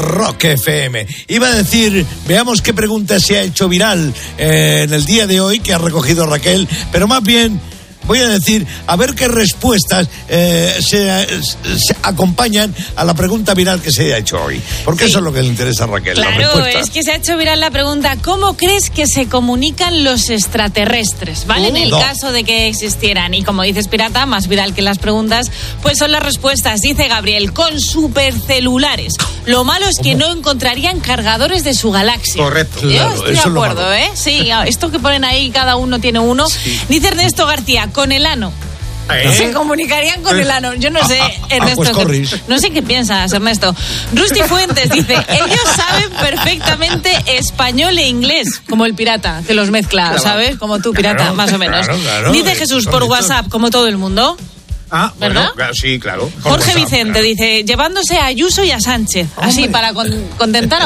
Rock FM. Iba a decir, veamos qué pregunta se ha hecho viral en el día de hoy, que ha recogido Raquel, pero más bien voy a decir, a ver qué respuestas se acompañan a la pregunta viral que se ha hecho hoy. Porque eso es lo que le interesa a Raquel. Claro, es que se ha hecho viral la pregunta, ¿cómo crees que se comunican los extraterrestres? ¿Vale? En el caso de que existieran. Y como dices, Pirata, más viral que las preguntas, pues son las respuestas. Dice Gabriel, con supercelulares. Lo malo es que no encontrarían cargadores de su galaxia. Correcto. Yo estoy de acuerdo, ¿eh? Sí, esto que ponen ahí, cada uno tiene uno. Sí. Dice Ernesto García, con el ano. Se comunicarían con el ano. Yo no sé, Ernesto. Pues no sé qué piensas, Ernesto. Rusty Fuentes dice, ellos saben perfectamente español e inglés, como el pirata, que los mezcla, claro. ¿Sabes? Como tú, pirata, más o menos. Claro, dice Jesús por WhatsApp, como todo el mundo. ¿Verdad? Bueno, sí, claro. Jorge WhatsApp, Vicente dice, llevándose a Ayuso y a Sánchez. Así, para contentar a